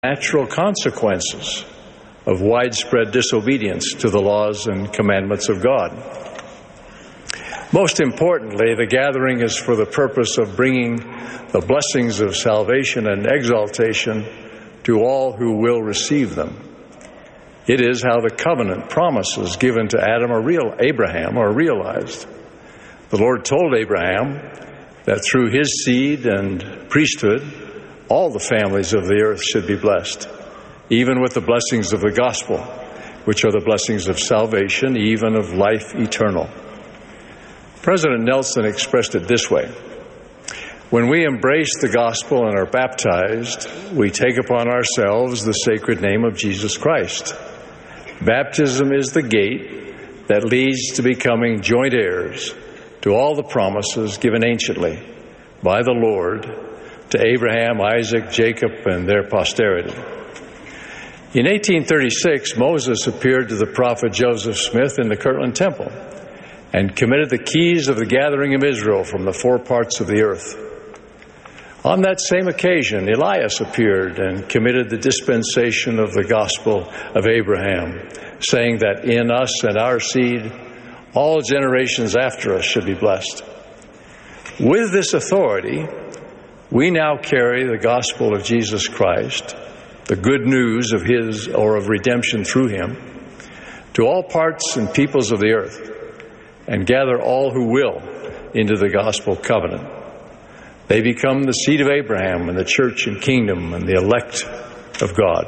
natural consequences of widespread disobedience to the laws and commandments of God. Most importantly, the gathering is for the purpose of bringing the blessings of salvation and exaltation to all who will receive them. It is how the covenant promises given to Abraham are realized. The Lord told Abraham that through his seed and priesthood, all the families of the earth should be blessed, even with the blessings of the gospel, which are the blessings of salvation, even of life eternal. President Nelson expressed it this way: when we embrace the gospel and are baptized, we take upon ourselves the sacred name of Jesus Christ. Baptism is the gate that leads to becoming joint heirs to all the promises given anciently by the Lord to Abraham, Isaac, Jacob, and their posterity. In 1836, Moses appeared to the prophet Joseph Smith in the Kirtland Temple and committed the keys of the gathering of Israel from the four parts of the earth. On that same occasion, Elias appeared and committed the dispensation of the gospel of Abraham, saying that in us and our seed, all generations after us should be blessed. With this authority, we now carry the gospel of Jesus Christ, the good news of his or of redemption through him, to all parts and peoples of the earth, and gather all who will into the gospel covenant. They become the seed of Abraham and the church and kingdom and the elect of God.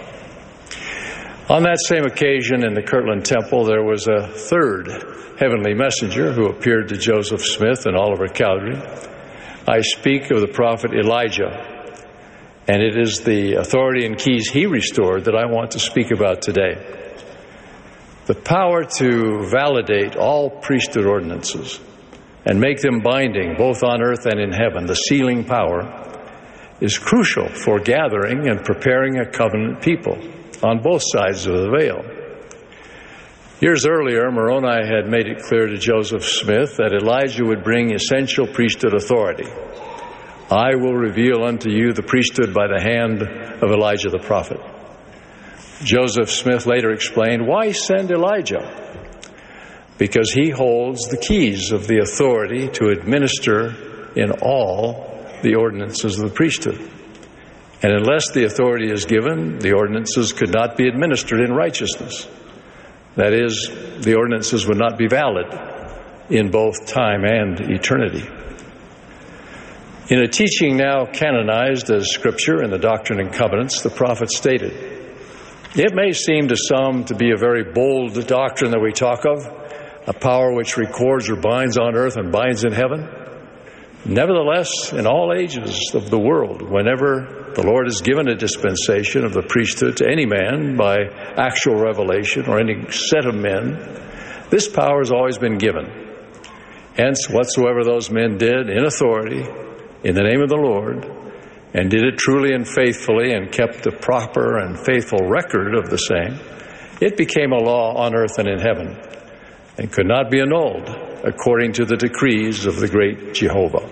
On that same occasion in the Kirtland Temple, there was a third heavenly messenger who appeared to Joseph Smith and Oliver Cowdery. I speak of the prophet Elijah, and it is the authority and keys he restored that I want to speak about today. The power to validate all priesthood ordinances and make them binding both on earth and in heaven, the sealing power, is crucial for gathering and preparing a covenant people on both sides of the veil. Years earlier, Moroni had made it clear to Joseph Smith that Elijah would bring essential priesthood authority. I will reveal unto you the priesthood by the hand of Elijah the prophet. Joseph Smith later explained, why send Elijah? Because he holds the keys of the authority to administer in all the ordinances of the priesthood. And unless the authority is given, the ordinances could not be administered in righteousness. That is, the ordinances would not be valid in both time and eternity. In a teaching now canonized as Scripture in the Doctrine and Covenants, the prophet stated, it may seem to some to be a very bold doctrine that we talk of, a power which records or binds on earth and binds in heaven. Nevertheless, in all ages of the world, whenever the Lord has given a dispensation of the priesthood to any man by actual revelation or any set of men, this power has always been given. Hence, whatsoever those men did in authority, in the name of the Lord, and did it truly and faithfully and kept a proper and faithful record of the same, it became a law on earth and in heaven, and could not be annulled according to the decrees of the great Jehovah.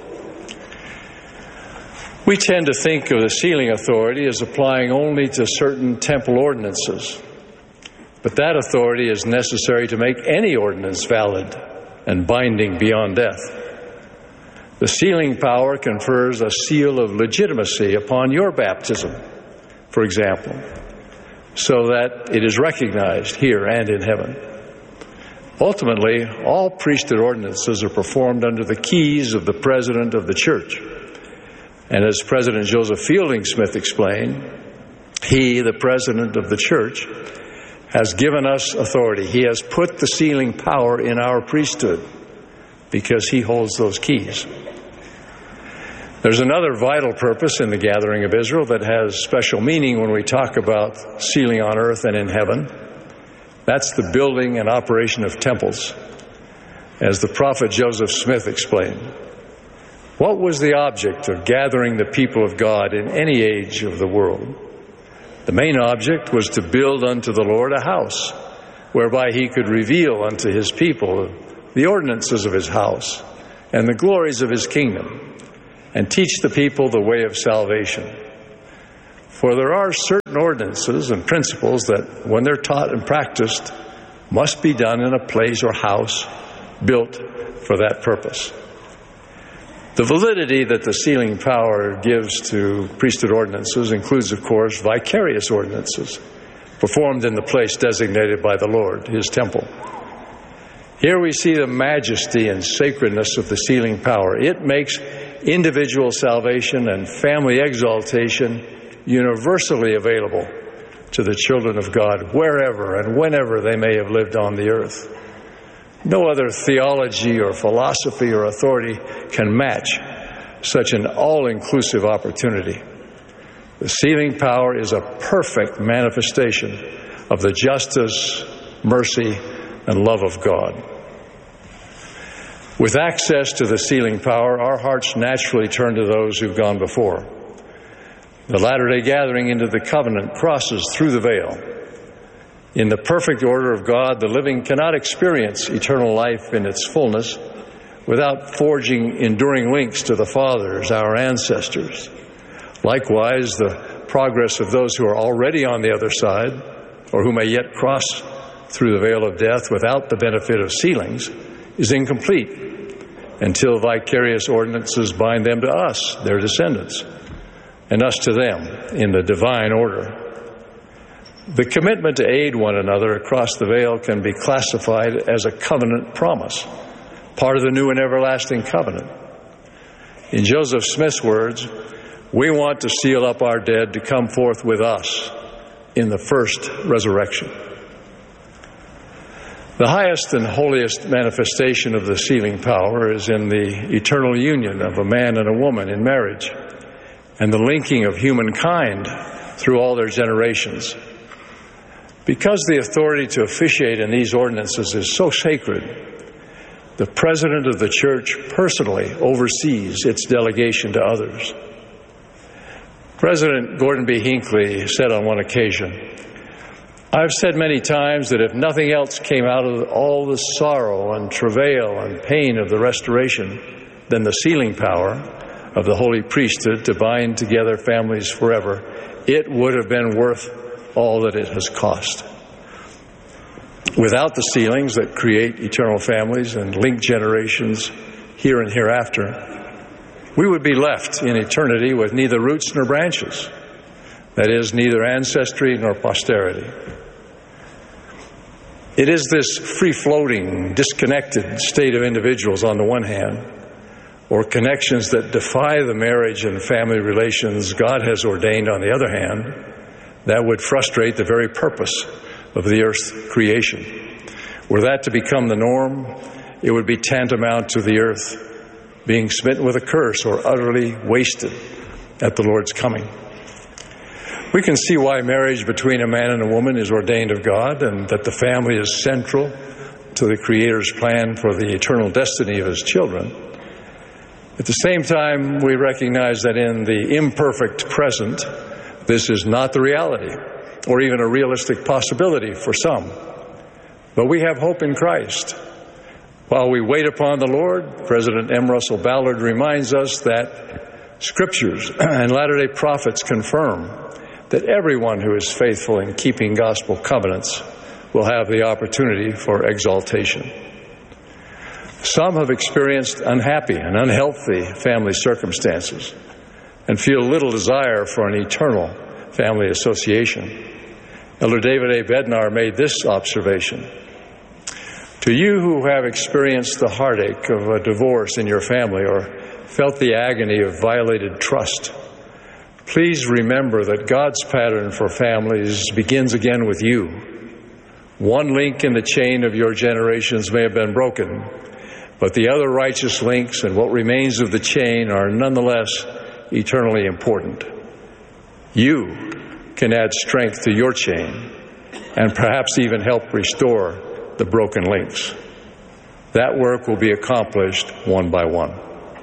We tend to think of the sealing authority as applying only to certain temple ordinances, but that authority is necessary to make any ordinance valid and binding beyond death. The sealing power confers a seal of legitimacy upon your baptism, for example, so that it is recognized here and in heaven. Ultimately, all priesthood ordinances are performed under the keys of the president of the church. And as President Joseph Fielding Smith explained, he, the president of the church, has given us authority. He has put the sealing power in our priesthood because he holds those keys. There's another vital purpose in the gathering of Israel that has special meaning when we talk about sealing on earth and in heaven. That's the building and operation of temples, as the prophet Joseph Smith explained. What was the object of gathering the people of God in any age of the world? The main object was to build unto the Lord a house, whereby he could reveal unto his people the ordinances of his house and the glories of his kingdom, and teach the people the way of salvation. For there are certain ordinances and principles that, when they're taught and practiced, must be done in a place or house built for that purpose. The validity that the sealing power gives to priesthood ordinances includes, of course, vicarious ordinances performed in the place designated by the Lord, His temple. Here we see the majesty and sacredness of the sealing power. It makes individual salvation and family exaltation universally available to the children of God, wherever and whenever they may have lived on the earth. No other theology or philosophy or authority can match such an all-inclusive opportunity. The sealing power is a perfect manifestation of the justice, mercy, and love of God. With access to the sealing power, our hearts naturally turn to those who've gone before. The Latter-day Gathering into the covenant crosses through the veil. In the perfect order of God, the living cannot experience eternal life in its fullness without forging enduring links to the fathers, our ancestors. Likewise, the progress of those who are already on the other side, or who may yet cross through the veil of death without the benefit of sealings, is incomplete until vicarious ordinances bind them to us, their descendants, and us to them in the divine order. The commitment to aid one another across the veil can be classified as a covenant promise, part of the new and everlasting covenant. In Joseph Smith's words, we want to seal up our dead to come forth with us in the first resurrection. The highest and holiest manifestation of the sealing power is in the eternal union of a man and a woman in marriage and the linking of humankind through all their generations. Because the authority to officiate in these ordinances is so sacred, the President of the Church personally oversees its delegation to others. President Gordon B. Hinckley said on one occasion, "I've said many times that if nothing else came out of all the sorrow and travail and pain of the restoration than the sealing power of the holy priesthood to bind together families forever, it would have been worth all that it has cost." Without the sealings that create eternal families and link generations here and hereafter, we would be left in eternity with neither roots nor branches. That is, neither ancestry nor posterity. It is this free-floating, disconnected state of individuals on the one hand, or connections that defy the marriage and family relations God has ordained on the other hand, that would frustrate the very purpose of the earth's creation. Were that to become the norm, it would be tantamount to the earth being smitten with a curse or utterly wasted at the Lord's coming. We can see why marriage between a man and a woman is ordained of God, and that the family is central to the Creator's plan for the eternal destiny of His children. At the same time, we recognize that in the imperfect present, this is not the reality, or even a realistic possibility for some. But we have hope in Christ. While we wait upon the Lord, President M. Russell Ballard reminds us that Scriptures and Latter-day Prophets confirm that everyone who is faithful in keeping gospel covenants will have the opportunity for exaltation. Some have experienced unhappy and unhealthy family circumstances and feel little desire for an eternal family association. Elder David A. Bednar made this observation: "To you who have experienced the heartache of a divorce in your family or felt the agony of violated trust, please remember that God's pattern for families begins again with you. One link in the chain of your generations may have been broken, but the other righteous links and what remains of the chain are nonetheless eternally important. You can add strength to your chain and perhaps even help restore the broken links. That work will be accomplished one by one."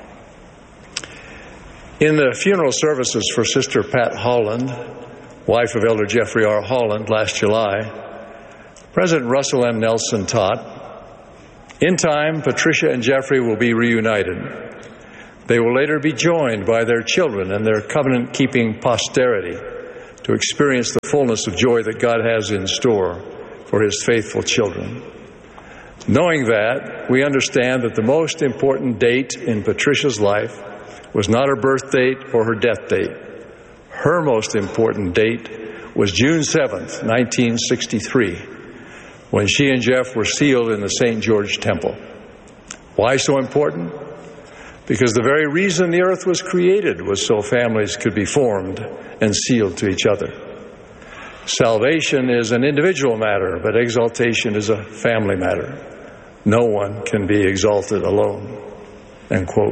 In the funeral services for Sister Pat Holland, wife of Elder Jeffrey R. Holland, last July, President Russell M. Nelson taught, "In time, Patricia and Jeffrey will be reunited. They will later be joined by their children and their covenant-keeping posterity to experience the fullness of joy that God has in store for His faithful children. Knowing that, we understand that the most important date in Patricia's life was not her birth date or her death date. Her most important date was June 7th, 1963, when she and Jeff were sealed in the St. George Temple. Why so important? Because the very reason the earth was created was so families could be formed and sealed to each other. Salvation is an individual matter, but exaltation is a family matter. No one can be exalted alone. End quote.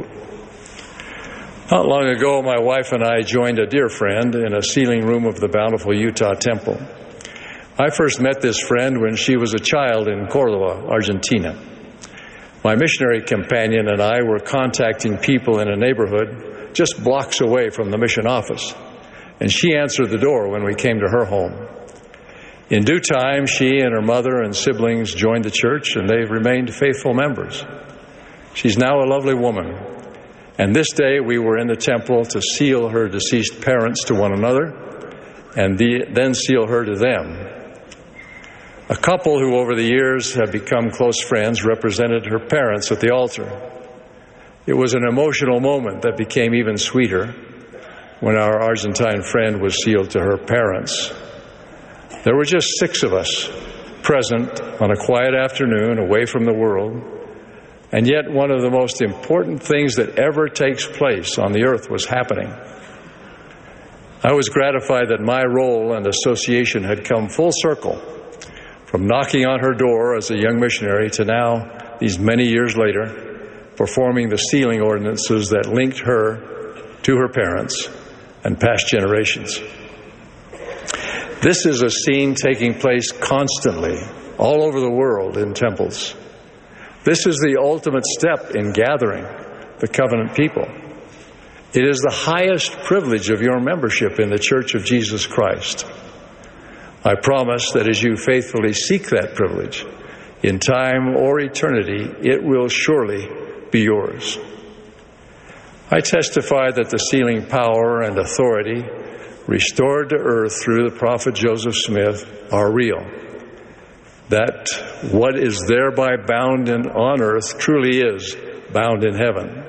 Not long ago, my wife and I joined a dear friend in a sealing room of the Bountiful Utah Temple. I first met this friend when she was a child in Córdoba, Argentina. My missionary companion and I were contacting people in a neighborhood just blocks away from the mission office, and she answered the door when we came to her home. In due time, she and her mother and siblings joined the church, and they've remained faithful members. She's now a lovely woman, and this day we were in the temple to seal her deceased parents to one another and then seal her to them. A couple who over the years have become close friends represented her parents at the altar. It was an emotional moment that became even sweeter when our Argentine friend was sealed to her parents. There were just 6 of us present on a quiet afternoon away from the world, and yet one of the most important things that ever takes place on the earth was happening. I was gratified that my role and association had come full circle, from knocking on her door as a young missionary to now, these many years later, performing the sealing ordinances that linked her to her parents and past generations. This is a scene taking place constantly all over the world in temples. This is the ultimate step in gathering the covenant people. It is the highest privilege of your membership in the Church of Jesus Christ. I promise that as you faithfully seek that privilege, in time or eternity, it will surely be yours. I testify that the sealing power and authority restored to earth through the prophet Joseph Smith are real. That what is thereby bound on earth truly is bound in heaven.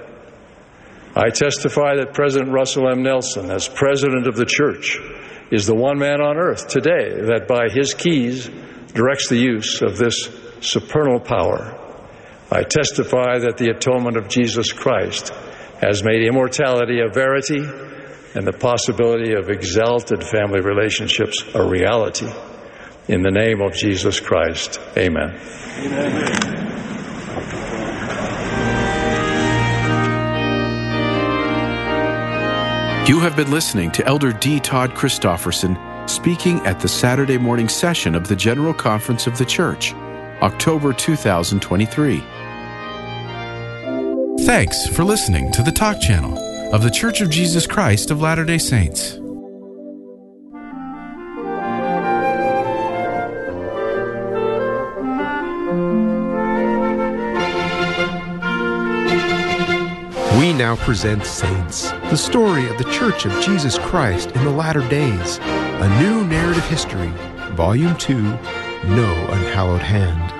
I testify that President Russell M. Nelson, as President of the Church, is the one man on earth today that by his keys directs the use of this supernal power. I testify that the atonement of Jesus Christ has made immortality a verity and the possibility of exalted family relationships a reality. In the name of Jesus Christ, amen. Amen. You have been listening to Elder D. Todd Christofferson speaking at the Saturday morning session of the General Conference of the Church, October 2023. Thanks for listening to the Talk Channel of the Church of Jesus Christ of Latter-day Saints. We now present Saints, the story of the Church of Jesus Christ in the Latter Days, a new narrative history, Volume 2, No Unhallowed Hand.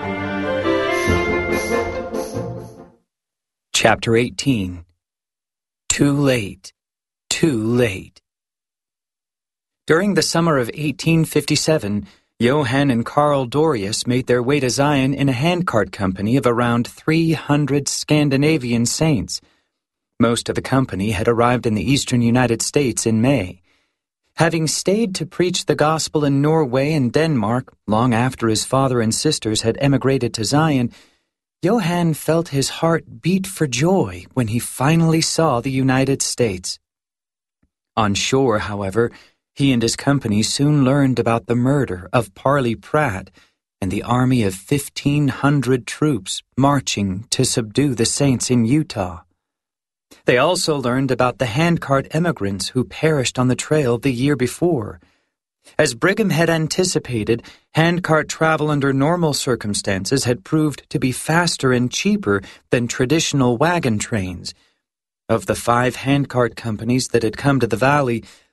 Chapter 18. Too Late, Too Late. During the summer of 1857, Johann and Karl Dorius made their way to Zion in a handcart company of around 300 Scandinavian saints. Most of the company had arrived in the eastern United States in May. Having stayed to preach the gospel in Norway and Denmark long after his father and sisters had emigrated to Zion, Johann felt his heart beat for joy when he finally saw the United States. On shore, however, he and his company soon learned about the murder of Parley Pratt and the army of 1,500 troops marching to subdue the saints in Utah. They also learned about the handcart emigrants who perished on the trail the year before. As Brigham had anticipated, handcart travel under normal circumstances had proved to be faster and cheaper than traditional wagon trains. Of the 5 handcart companies that had come to the valley,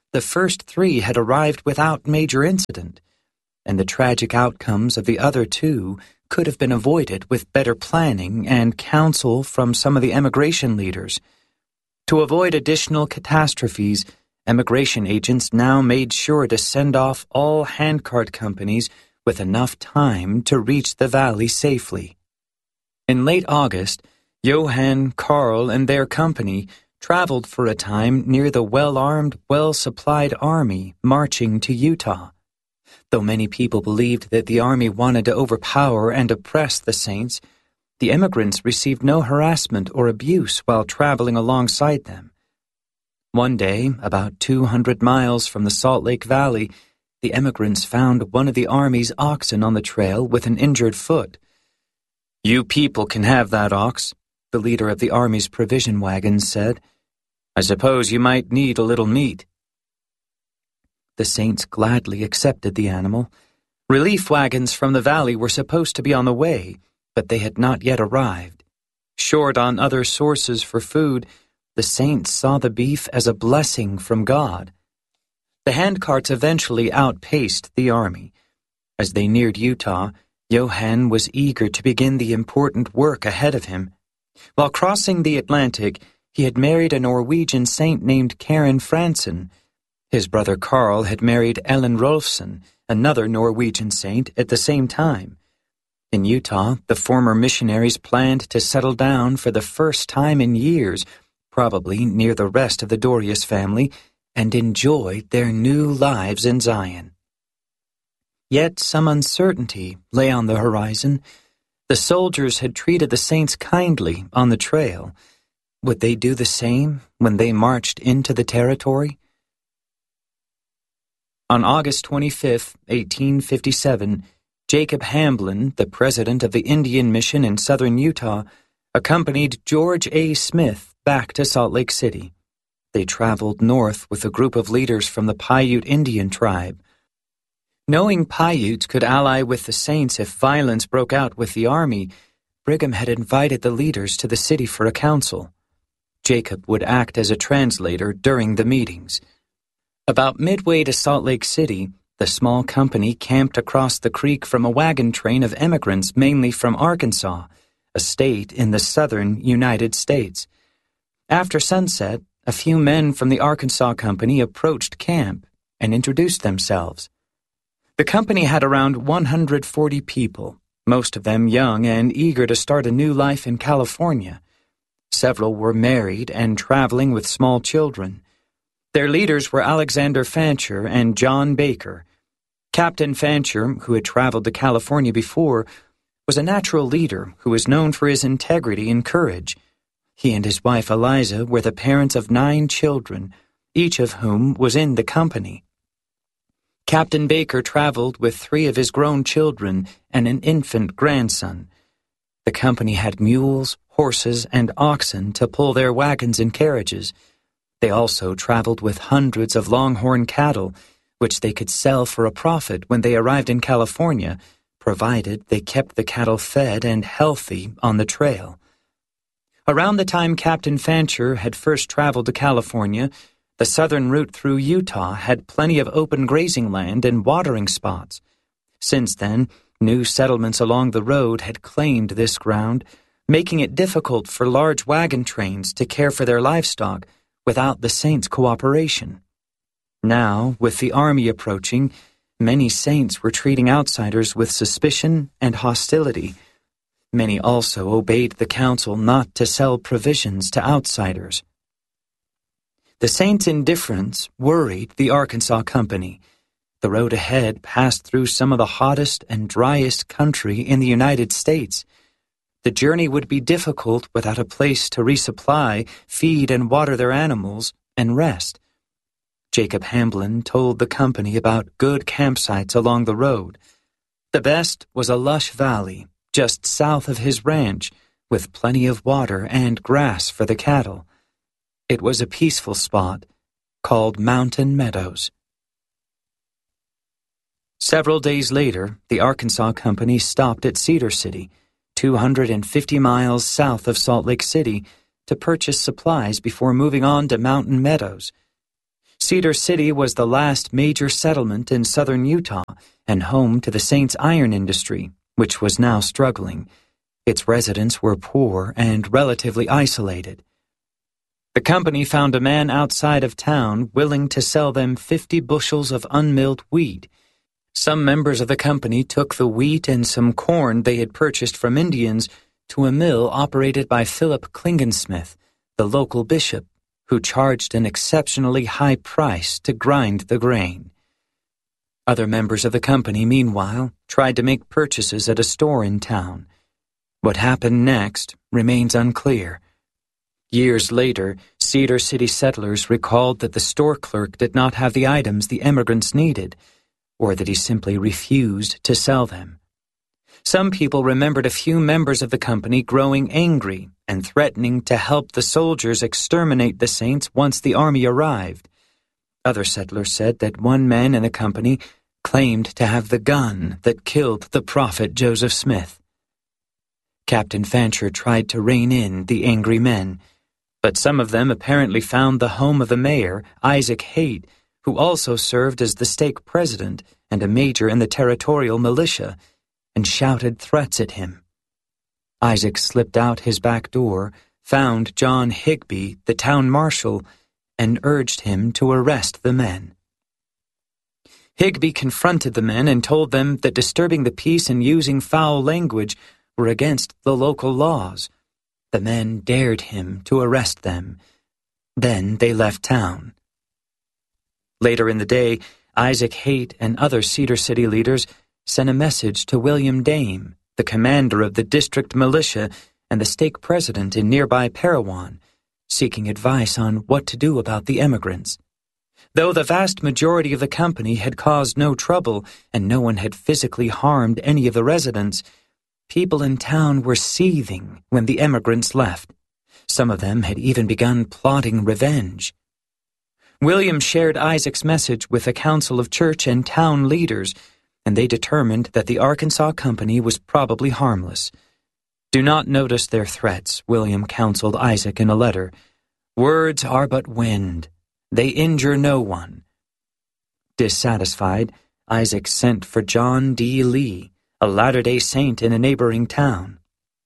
The first 3 had arrived without major incident, and the tragic outcomes of the other 2 could have been avoided with better planning and counsel from some of the emigration leaders. To avoid additional catastrophes, emigration agents now made sure to send off all handcart companies with enough time to reach the valley safely. In late August, Johann, Karl, and their company traveled for a time near the well-armed, well-supplied army marching to Utah. Though many people believed that the army wanted to overpower and oppress the saints, the immigrants received no harassment or abuse while traveling alongside them. One day, about 200 miles from the Salt Lake Valley, the emigrants found one of the army's oxen on the trail with an injured foot. "You people can have that ox," the leader of the army's provision wagons said. "I suppose you might need a little meat." The saints gladly accepted the animal. Relief wagons from the valley were supposed to be on the way, but they had not yet arrived. Short on other sources for food, the saints saw the beef as a blessing from God. The handcarts eventually outpaced the army. As they neared Utah, Johann was eager to begin the important work ahead of him. While crossing the Atlantic, he had married a Norwegian saint named Karen Fransen. His brother Karl had married Ellen Rolfsen, another Norwegian saint, at the same time. In Utah, the former missionaries planned to settle down for the first time in years, probably near the rest of the Dorius family, and enjoy their new lives in Zion. Yet some uncertainty lay on the horizon. The soldiers had treated the saints kindly on the trail. Would they do the same when they marched into the territory? On August 25, 1857, Jacob Hamblin, the president of the Indian Mission in southern Utah, accompanied George A. Smith back to Salt Lake City. They traveled north with a group of leaders from the Paiute Indian tribe. Knowing Paiutes could ally with the saints if violence broke out with the army, Brigham had invited the leaders to the city for a council. Jacob would act as a translator during the meetings. About midway to Salt Lake City, the small company camped across the creek from a wagon train of emigrants mainly from Arkansas, a state in the southern United States. After sunset, a few men from the Arkansas company approached camp and introduced themselves. The company had around 140 people, most of them young and eager to start a new life in California. Several were married and traveling with small children. Their leaders were Alexander Fancher and John Baker. Captain Fancher, who had traveled to California before, was a natural leader who was known for his integrity and courage. He and his wife Eliza were the parents of 9 children, each of whom was in the company. Captain Baker traveled with 3 of his grown children and an infant grandson. The company had mules, horses, and oxen to pull their wagons and carriages. They also traveled with hundreds of longhorn cattle, which they could sell for a profit when they arrived in California, provided they kept the cattle fed and healthy on the trail. Around the time Captain Fancher had first traveled to California, the southern route through Utah had plenty of open grazing land and watering spots. Since then, new settlements along the road had claimed this ground, making it difficult for large wagon trains to care for their livestock without the saints' cooperation. Now, with the army approaching, many saints were treating outsiders with suspicion and hostility. Many also obeyed the counsel not to sell provisions to outsiders. The saints' indifference worried the Arkansas company. The road ahead passed through some of the hottest and driest country in the United States. The journey would be difficult without a place to resupply, feed and water their animals, and rest. Jacob Hamblin told the company about good campsites along the road. The best was a lush valley just south of his ranch, with plenty of water and grass for the cattle. It was a peaceful spot called Mountain Meadows. Several days later, the Arkansas company stopped at Cedar City, 250 miles south of Salt Lake City, to purchase supplies before moving on to Mountain Meadows. Cedar City was the last major settlement in southern Utah and home to the Saints iron industry, which was now struggling. Its residents were poor and relatively isolated. The company found a man outside of town willing to sell them 50 bushels of unmilled wheat. Some members of the company took the wheat and some corn they had purchased from Indians to a mill operated by Philip Klingensmith, the local bishop, who charged an exceptionally high price to grind the grain. Other members of the company, meanwhile, tried to make purchases at a store in town. What happened next remains unclear. Years later, Cedar City settlers recalled that the store clerk did not have the items the emigrants needed, or that he simply refused to sell them. Some people remembered a few members of the company growing angry and threatening to help the soldiers exterminate the Saints once the army arrived. Other settlers said that one man in the company claimed to have the gun that killed the prophet Joseph Smith. Captain Fancher tried to rein in the angry men, but some of them apparently found the home of the mayor, Isaac Haight, who also served as the stake president and a major in the territorial militia, and shouted threats at him. Isaac slipped out his back door, found John Higby, the town marshal, and urged him to arrest the men. Higby confronted the men and told them that disturbing the peace and using foul language were against the local laws. The men dared him to arrest them. Then they left town. Later in the day, Isaac Haight and other Cedar City leaders sent a message to William Dame, the commander of the district militia and the stake president in nearby Parowan, seeking advice on what to do about the emigrants. Though the vast majority of the company had caused no trouble and no one had physically harmed any of the residents, people in town were seething when the emigrants left. Some of them had even begun plotting revenge. William shared Isaac's message with a council of church and town leaders, and they determined that the Arkansas Company was probably harmless. Do not notice their threats, William counseled Isaac in a letter. Words are but wind. They injure no one. Dissatisfied, Isaac sent for John D. Lee, a Latter-day Saint in a neighboring town.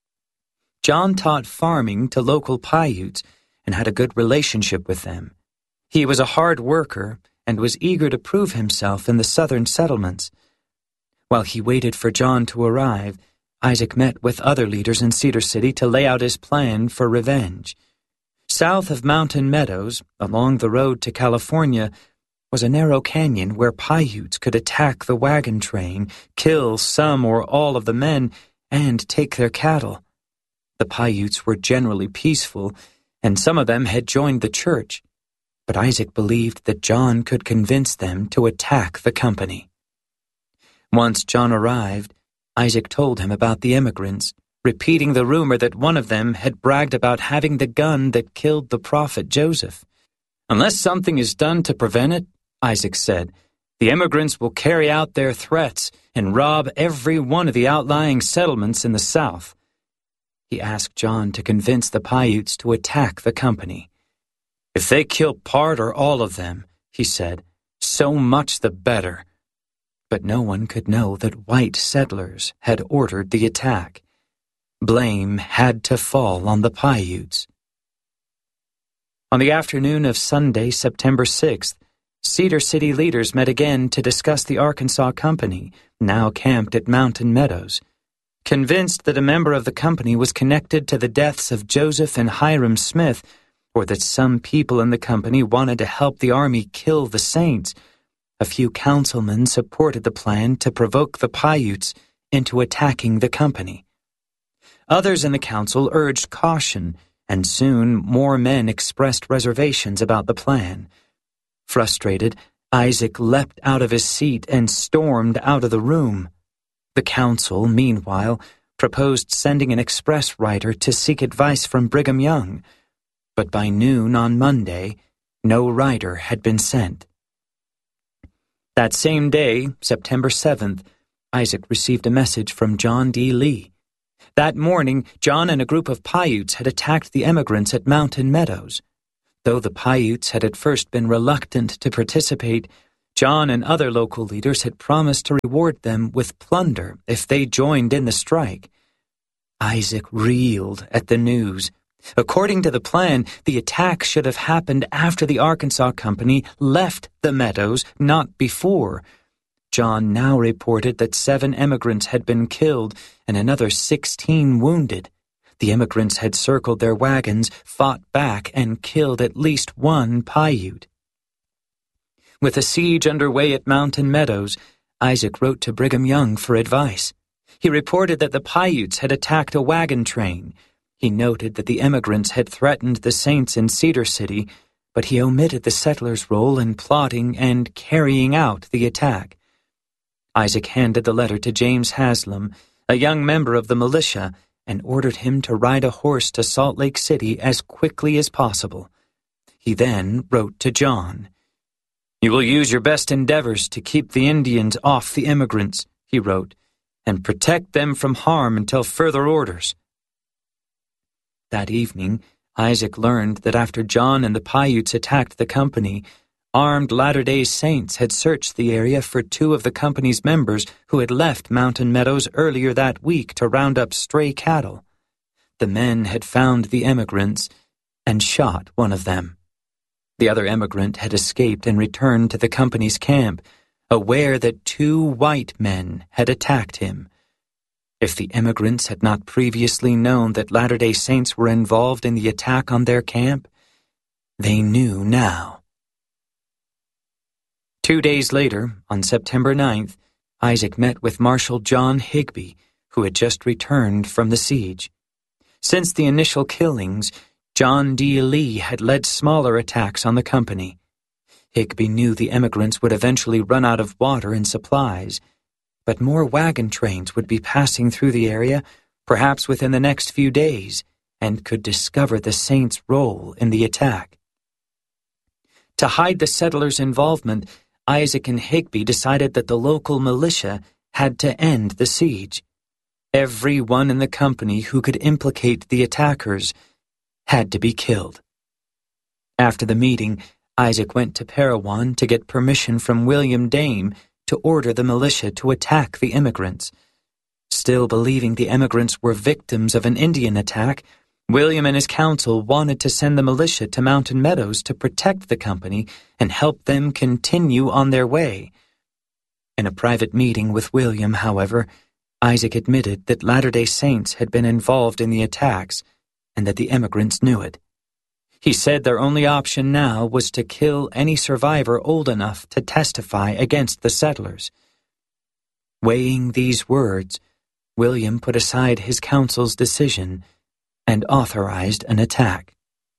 John taught farming to local Paiutes and had a good relationship with them. He was a hard worker and was eager to prove himself in the southern settlements. While he waited for John to arrive, Isaac met with other leaders in Cedar City to lay out his plan for revenge. South of Mountain Meadows, along the road to California, was a narrow canyon where Paiutes could attack the wagon train, kill some or all of the men, and take their cattle. The Paiutes were generally peaceful, and some of them had joined the church, but Isaac believed that John could convince them to attack the company. Once John arrived, Isaac told him about the emigrants, repeating the rumor that one of them had bragged about having the gun that killed the prophet Joseph. Unless something is done to prevent it, Isaac said, the emigrants will carry out their threats and rob every one of the outlying settlements in the south. He asked John to convince the Paiutes to attack the company. If they kill part or all of them, he said, so much the better. But no one could know that white settlers had ordered the attack. Blame had to fall on the Paiutes. On the afternoon of Sunday, September 6th, Cedar City leaders met again to discuss the Arkansas Company, now camped at Mountain Meadows. Convinced that a member of the company was connected to the deaths of Joseph and Hiram Smith, or that some people in the company wanted to help the army kill the Saints, a few councilmen supported the plan to provoke the Paiutes into attacking the company. Others in the council urged caution, and soon more men expressed reservations about the plan. Frustrated, Isaac leapt out of his seat and stormed out of the room. The council, meanwhile, proposed sending an express rider to seek advice from Brigham Young, but by noon on Monday, no rider had been sent. That same day, September 7th, Isaac received a message from John D. Lee. That morning, John and a group of Paiutes had attacked the emigrants at Mountain Meadows. Though the Paiutes had at first been reluctant to participate, John and other local leaders had promised to reward them with plunder if they joined in the strike. Isaac reeled at the news. According to the plan, the attack should have happened after the Arkansas Company left the meadows, not before. John now reported that 7 emigrants had been killed and another 16 wounded. The emigrants had circled their wagons, fought back, and killed at least 1 Paiute. With a siege underway at Mountain Meadows, Isaac wrote to Brigham Young for advice. He reported that the Paiutes had attacked a wagon train. He noted that the emigrants had threatened the Saints in Cedar City, but he omitted the settlers' role in plotting and carrying out the attack. Isaac handed the letter to James Haslam, a young member of the militia, and ordered him to ride a horse to Salt Lake City as quickly as possible. He then wrote to John. "You will use your best endeavors to keep the Indians off the immigrants," he wrote, "and protect them from harm until further orders." That evening, Isaac learned that after John and the Paiutes attacked the company, armed Latter-day Saints had searched the area for 2 of the company's members who had left Mountain Meadows earlier that week to round up stray cattle. The men had found the emigrants and shot one of them. The other emigrant had escaped and returned to the company's camp, aware that 2 white men had attacked him. If the emigrants had not previously known that Latter-day Saints were involved in the attack on their camp, they knew now. 2 days later, on September 9th, Isaac met with Marshal John Higbee, who had just returned from the siege. Since the initial killings, John D. Lee had led smaller attacks on the company. Higbee knew the emigrants would eventually run out of water and supplies, but more wagon trains would be passing through the area, perhaps within the next few days, and could discover the Saints' role in the attack. To hide the settlers' involvement, Isaac and Higbee decided that the local militia had to end the siege. Everyone in the company who could implicate the attackers had to be killed. After the meeting, Isaac went to Parowan to get permission from William Dame to order the militia to attack the immigrants. Still believing the emigrants were victims of an Indian attack, William and his council wanted to send the militia to Mountain Meadows to protect the company and help them continue on their way. In a private meeting with William, however, Isaac admitted that Latter-day Saints had been involved in the attacks and that the emigrants knew it. He said their only option now was to kill any survivor old enough to testify against the settlers. Weighing these words, William put aside his council's decision and authorized an attack.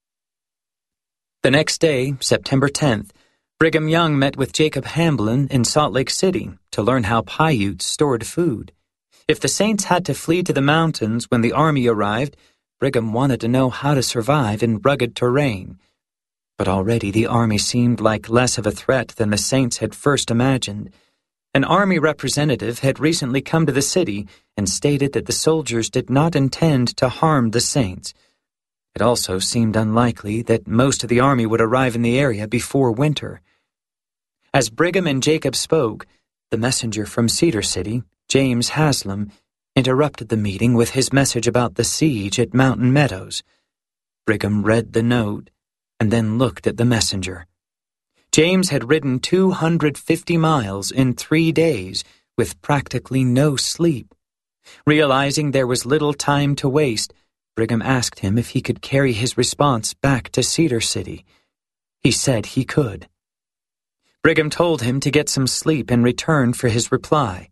The next day, September 10th, Brigham Young met with Jacob Hamblin in Salt Lake City to learn how Paiutes stored food. If the Saints had to flee to the mountains when the army arrived, Brigham wanted to know how to survive in rugged terrain. But already the army seemed like less of a threat than the Saints had first imagined. An army representative had recently come to the city and stated that the soldiers did not intend to harm the Saints. It also seemed unlikely that most of the army would arrive in the area before winter. As Brigham and Jacob spoke, the messenger from Cedar City, James Haslam, interrupted the meeting with his message about the siege at Mountain Meadows. Brigham read the note and then looked at the messenger. James had ridden 250 miles in 3 days with practically no sleep. Realizing there was little time to waste, Brigham asked him if he could carry his response back to Cedar City. He said he could. Brigham told him to get some sleep in return for his reply.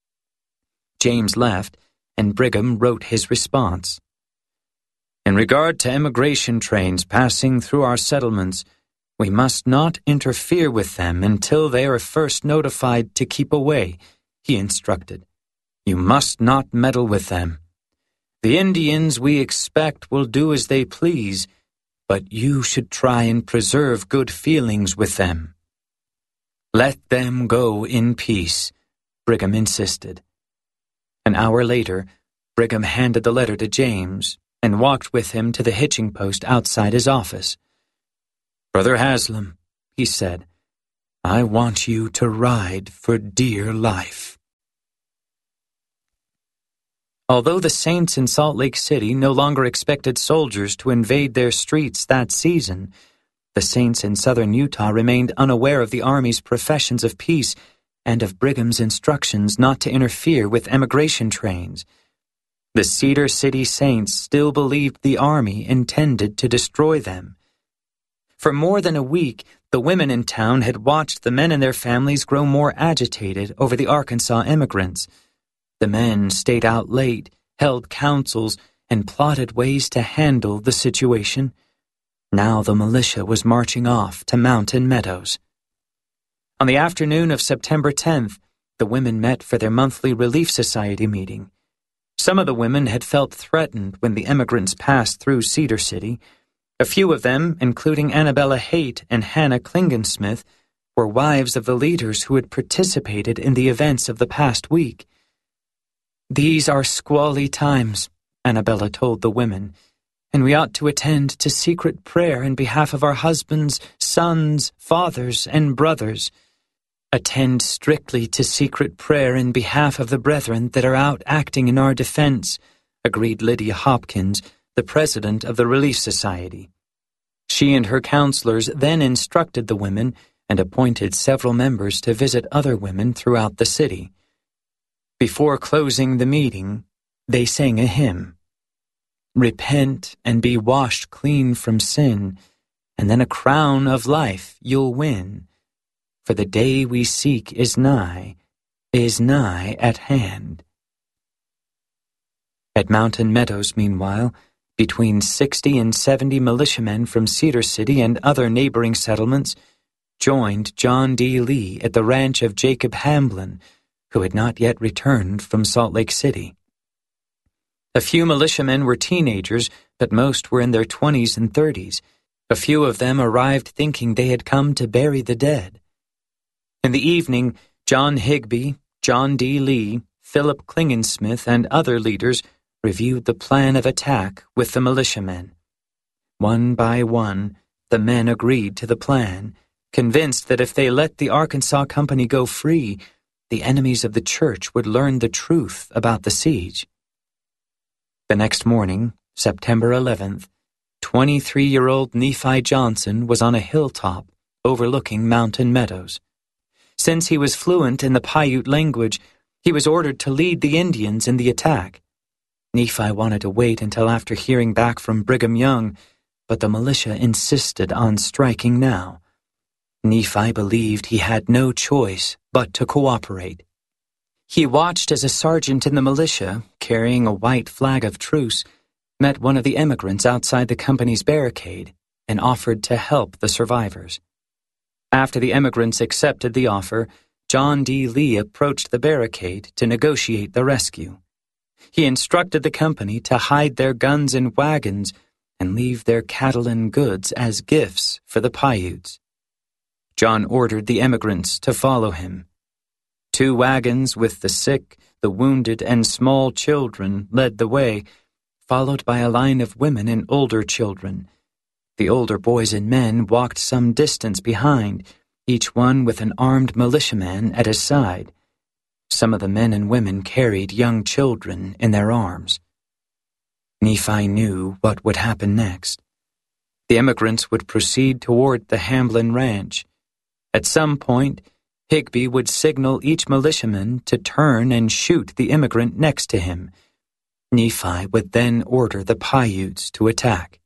James left, and Brigham wrote his response. In regard to immigration trains passing through our settlements, we must not interfere with them until they are first notified to keep away, he instructed. You must not meddle with them. The Indians we expect will do as they please, but you should try and preserve good feelings with them. Let them go in peace, Brigham insisted. An hour later, Brigham handed the letter to James and walked with him to the hitching post outside his office. "Brother Haslam," he said, "I want you to ride for dear life." Although the saints in Salt Lake City no longer expected soldiers to invade their streets that season, the saints in southern Utah remained unaware of the Army's professions of peace and of Brigham's instructions not to interfere with emigration trains. The Cedar City saints still believed the Army intended to destroy them. For more than a week, the women in town had watched the men and their families grow more agitated over the Arkansas immigrants. The men stayed out late, held councils, and plotted ways to handle the situation. Now the militia was marching off to Mountain Meadows. On the afternoon of September 10th, the women met for their monthly Relief Society meeting. Some of the women had felt threatened when the emigrants passed through Cedar City. A few of them, including Annabella Haight and Hannah Klingensmith, were wives of the leaders who had participated in the events of the past week. "These are squally times," Annabella told the women, "and we ought to attend to secret prayer in behalf of our husbands, sons, fathers, and brothers. Attend strictly to secret prayer in behalf of the brethren that are out acting in our defense," agreed Lydia Hopkins, the president of the Relief Society. She and her counselors then instructed the women and appointed several members to visit other women throughout the city. Before closing the meeting, they sang a hymn. "Repent and be washed clean from sin, and then a crown of life you'll win. For the day we seek is nigh at hand." At Mountain Meadows, meanwhile, between 60 and 70 militiamen from Cedar City and other neighboring settlements joined John D. Lee at the ranch of Jacob Hamblin, who had not yet returned from Salt Lake City. A few militiamen were teenagers, but most were in their 20s and 30s. A few of them arrived thinking they had come to bury the dead. In the evening, John Higbee, John D. Lee, Philip Klingensmith, and other leaders reviewed the plan of attack with the militiamen. One by one, the men agreed to the plan, convinced that if they let the Arkansas Company go free, the enemies of the church would learn the truth about the siege. The next morning, September 11th, 23-year-old Nephi Johnson was on a hilltop overlooking Mountain Meadows. Since he was fluent in the Paiute language, he was ordered to lead the Indians in the attack. Nephi wanted to wait until after hearing back from Brigham Young, but the militia insisted on striking now. Nephi believed he had no choice but to cooperate. He watched as a sergeant in the militia, carrying a white flag of truce, met one of the emigrants outside the company's barricade and offered to help the survivors. After the emigrants accepted the offer, John D. Lee approached the barricade to negotiate the rescue. He instructed the company to hide their guns in wagons and leave their cattle and goods as gifts for the Paiutes. John ordered the emigrants to follow him. 2 wagons with the sick, the wounded, and small children led the way, followed by a line of women and older children. The older boys and men walked some distance behind, each one with an armed militiaman at his side. Some of the men and women carried young children in their arms. Nephi knew what would happen next. The emigrants would proceed toward the Hamblin Ranch. At some point, Higbee would signal each militiaman to turn and shoot the immigrant next to him. Nephi would then order the Paiutes to attack.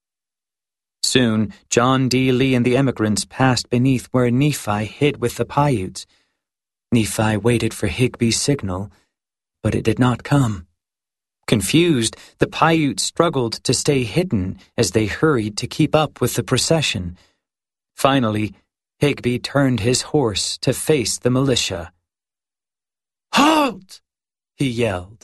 Soon, John D. Lee and the emigrants passed beneath where Nephi hid with the Paiutes. Nephi waited for Higbee's signal, but it did not come. Confused, the Paiutes struggled to stay hidden as they hurried to keep up with the procession. Finally, Higbee turned his horse to face the militia. "Halt!" he yelled.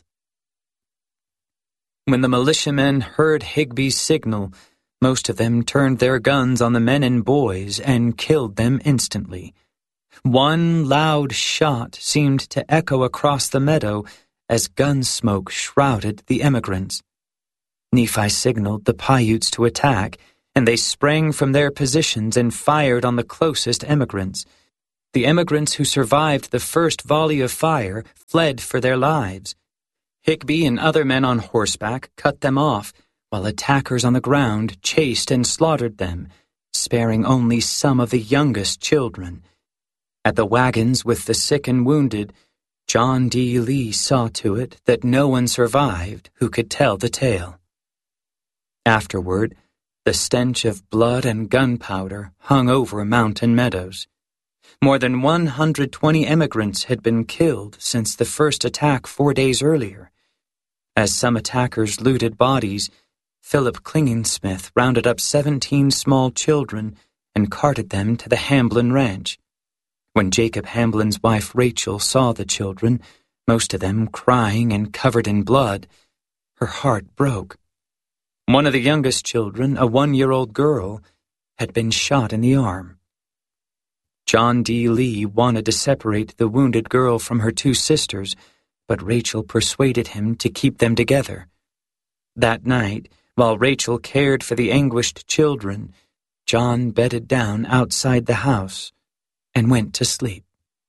When the militiamen heard Higbee's signal, most of them turned their guns on the men and boys and killed them instantly. One loud shot seemed to echo across the meadow as gun smoke shrouded the emigrants. Nephi signaled the Paiutes to attack, and they sprang from their positions and fired on the closest emigrants. The emigrants who survived the first volley of fire fled for their lives. Higbee and other men on horseback cut them off, while attackers on the ground chased and slaughtered them, sparing only some of the youngest children. At the wagons with the sick and wounded, John D. Lee saw to it that no one survived who could tell the tale. Afterward, the stench of blood and gunpowder hung over Mountain Meadows. More than 120 emigrants had been killed since the first attack 4 days earlier. As some attackers looted bodies, Philip Klingensmith rounded up 17 small children and carted them to the Hamblin Ranch. When Jacob Hamblin's wife Rachel saw the children, most of them crying and covered in blood, her heart broke. One of the youngest children, a 1-year-old girl, had been shot in the arm. John D. Lee wanted to separate the wounded girl from her 2 sisters, but Rachel persuaded him to keep them together. That night, while Rachel cared for the anguished children, John bedded down outside the house and went to sleep.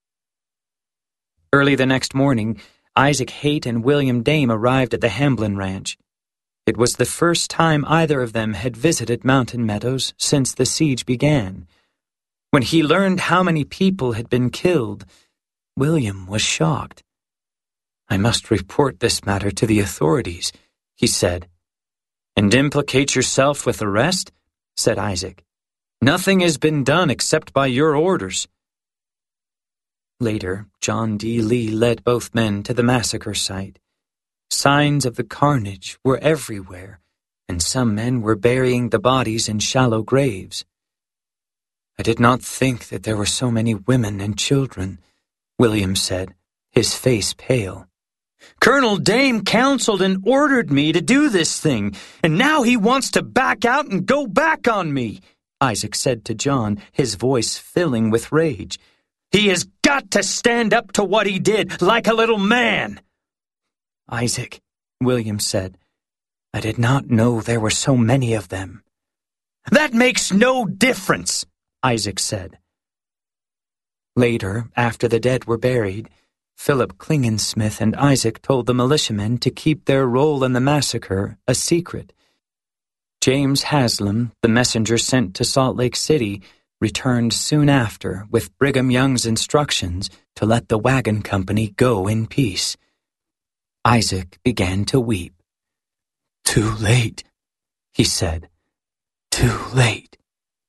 Early the next morning, Isaac Haight and William Dame arrived at the Hamblin Ranch. It was the first time either of them had visited Mountain Meadows since the siege began. When he learned how many people had been killed, William was shocked. "I must report this matter to the authorities," he said. "And implicate yourself with the rest?" said Isaac. "Nothing has been done except by your orders." Later, John D. Lee led both men to the massacre site. Signs of the carnage were everywhere, and some men were burying the bodies in shallow graves. "I did not think that there were so many women and children," William said, his face pale. "Colonel Dame counseled and ordered me to do this thing, and now he wants to back out and go back on me," Isaac said to John, his voice filling with rage. "He has got to stand up to what he did, like a little man." "Isaac," William said, "I did not know there were so many of them." "That makes no difference," Isaac said. Later, after the dead were buried, Philip Klingensmith and Isaac told the militiamen to keep their role in the massacre a secret. James Haslam, the messenger sent to Salt Lake City, returned soon after with Brigham Young's instructions to let the wagon company go in peace. Isaac began to weep. "Too late," he said. "Too late."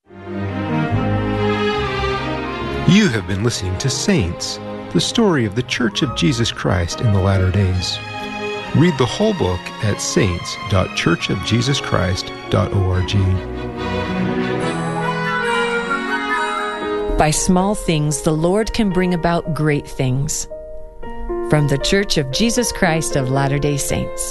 You have been listening to Saints, the story of the Church of Jesus Christ in the latter days. Read the whole book at saints.churchofjesuschrist.org. By small things, the Lord can bring about great things. From the Church of Jesus Christ of Latter-day Saints.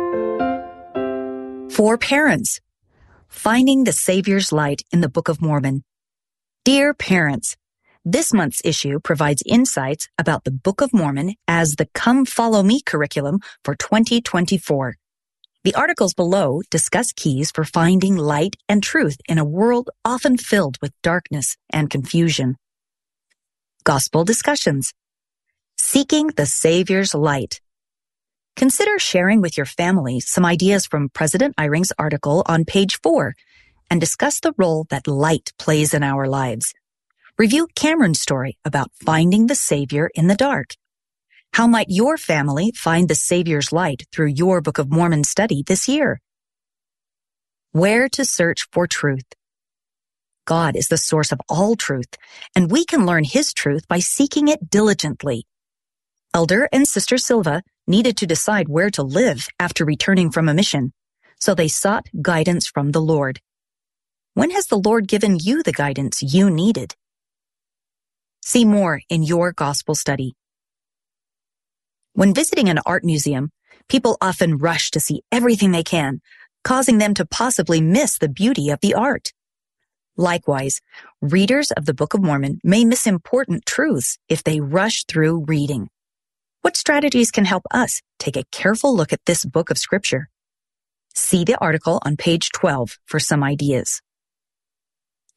For parents, Finding the Savior's Light in the Book of Mormon. Dear parents, this month's issue provides insights about the Book of Mormon as the Come Follow Me curriculum for 2024. The articles below discuss keys for finding light and truth in a world often filled with darkness and confusion. Gospel discussions. Seeking the Savior's Light. Consider sharing with your family some ideas from President Eyring's article on page 4 and discuss the role that light plays in our lives. Review Cameron's story about finding the Savior in the dark. How might your family find the Savior's light through your Book of Mormon study this year? Where to search for truth. God is the source of all truth, and we can learn His truth by seeking it diligently. Elder and Sister Silva needed to decide where to live after returning from a mission, so they sought guidance from the Lord. When has the Lord given you the guidance you needed? See more in your gospel study. When visiting an art museum, people often rush to see everything they can, causing them to possibly miss the beauty of the art. Likewise, readers of the Book of Mormon may miss important truths if they rush through reading. What strategies can help us take a careful look at this book of Scripture? See the article on page 12 for some ideas.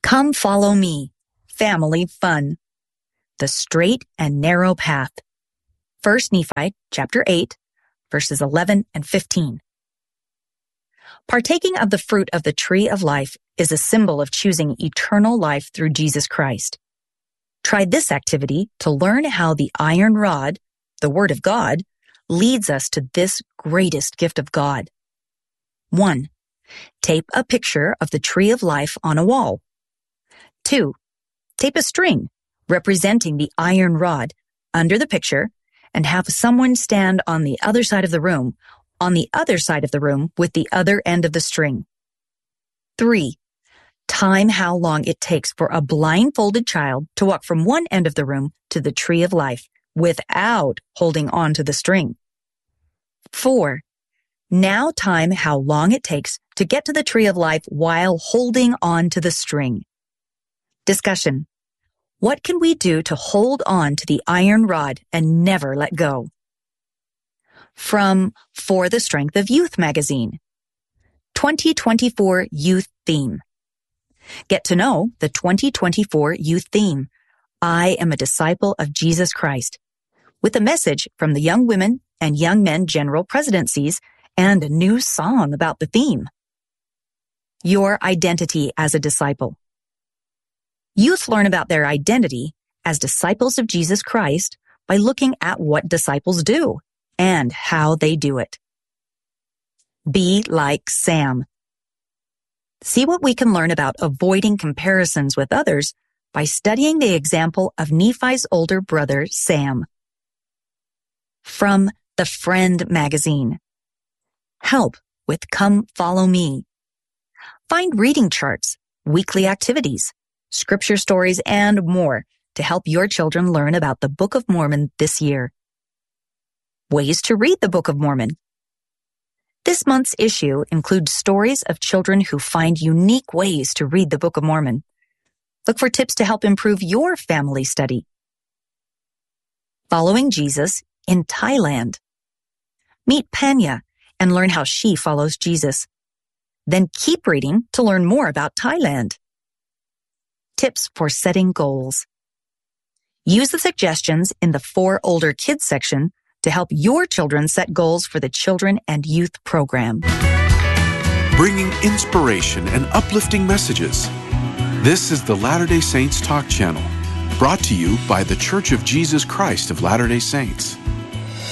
Come Follow Me, Family Fun. The Straight and Narrow Path. 1 Nephi, chapter 8, verses 11 and 15. Partaking of the fruit of the tree of life is a symbol of choosing eternal life through Jesus Christ. Try this activity to learn how the iron rod, the Word of God, leads us to this greatest gift of God. 1. Tape a picture of the tree of life on a wall. 2. Tape a string representing the iron rod under the picture and have someone stand on the other side of the room, with the other end of the string. 3. Time how long it takes for a blindfolded child to walk from one end of the room to the tree of life without holding on to the string. 4. Now time how long it takes to get to the tree of life while holding on to the string. Discussion. What can we do to hold on to the iron rod and never let go? From For the Strength of Youth magazine. 2024 Youth Theme. Get to know the 2024 Youth Theme, I Am a Disciple of Jesus Christ, with a message from the Young Women and Young Men General Presidencies and a new song about the theme. Your identity as a disciple. Youth learn about their identity as disciples of Jesus Christ by looking at what disciples do and how they do it. Be like Sam. See what we can learn about avoiding comparisons with others by studying the example of Nephi's older brother, Sam. From The Friend magazine. Help with Come Follow Me. Find reading charts, weekly activities, scripture stories, and more to help your children learn about the Book of Mormon this year. Ways to read the Book of Mormon. This month's issue includes stories of children who find unique ways to read the Book of Mormon. Look for tips to help improve your family study. Following Jesus in Thailand. Meet Panya and learn how she follows Jesus. Then keep reading to learn more about Thailand. Tips for setting goals. Use the suggestions in the For Older Kids section to help your children set goals for the Children and Youth program. Bringing inspiration and uplifting messages. This is the Latter-day Saints Talk Channel, brought to you by The Church of Jesus Christ of Latter-day Saints.